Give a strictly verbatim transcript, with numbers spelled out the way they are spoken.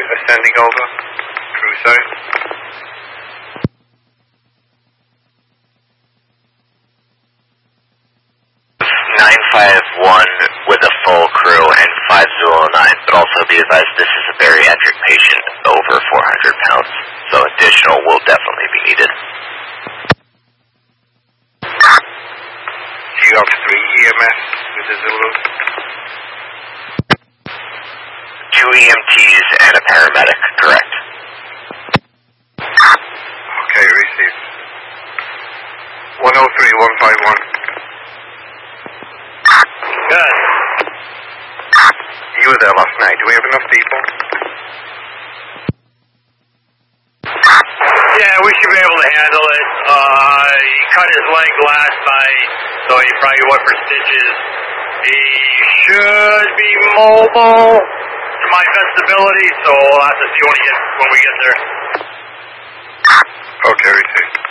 ascending over. Crew side. nine five one with a full crew and five zero nine, but also be advised this is a bariatric patient over four hundred pounds, so additional will definitely be needed. You have three E M S with the Zulu? Two E M Ts and a paramedic, correct. Okay, received. one oh three one five one. Good. You were there last night. Do we have enough people? Yeah, we should be able to handle it. Uh, he cut his leg last night, so he probably went for stitches. He should be mobile to my best ability, so we'll have to see when, he gets, when we get there. Okay, received.